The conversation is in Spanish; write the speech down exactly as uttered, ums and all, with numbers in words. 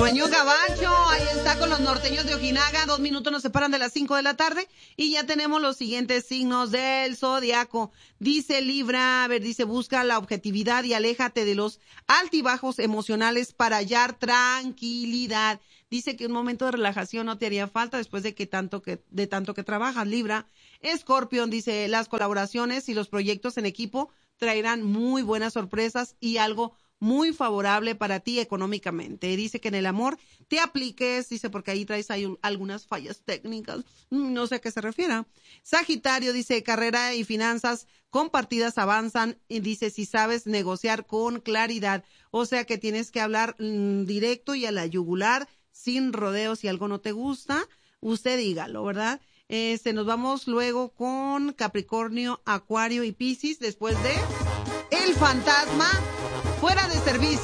Sueño gabacho, ahí está con los norteños de Ojinaga. Dos minutos nos separan de las cinco de la tarde y ya tenemos los siguientes signos del zodiaco. Dice Libra, a ver, dice, busca la objetividad y aléjate de los altibajos emocionales para hallar tranquilidad. Dice que un momento de relajación no te haría falta después de que tanto que, de tanto que trabajas, Libra. Escorpión dice, las colaboraciones y los proyectos en equipo traerán muy buenas sorpresas y algo muy favorable para ti económicamente. Dice que en el amor te apliques, dice, porque ahí traes ahí un, algunas fallas técnicas, no sé a qué se refiere. Sagitario dice, carrera y finanzas compartidas avanzan, y dice, si sabes negociar con claridad, o sea que tienes que hablar mmm, directo y a la yugular, sin rodeos. Si algo no te gusta, usted dígalo, ¿verdad? Este, nos vamos luego con Capricornio, Acuario y Piscis, después de El Fantasma, fuera de servicio.